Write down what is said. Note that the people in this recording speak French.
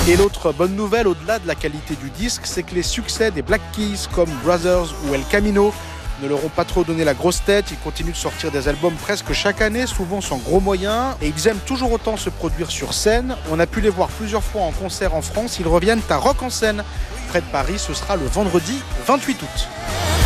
Et l'autre bonne nouvelle, au-delà de la qualité du disque, c'est que les succès des Black Keys comme Brothers ou El Camino ne leur ont pas trop donné la grosse tête. Ils continuent de sortir des albums presque chaque année, souvent sans gros moyens, et ils aiment toujours autant se produire sur scène. On a pu les voir plusieurs fois en concert en France. Ils reviennent à Rock en Seine, près de Paris. Ce sera le vendredi 28 août.